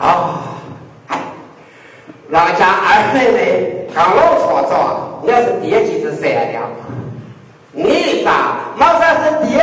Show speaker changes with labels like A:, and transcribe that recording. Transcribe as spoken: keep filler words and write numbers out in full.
A: 啊，人家二妹妹刚老错着，你要是爹几是善良，你咋毛三是爹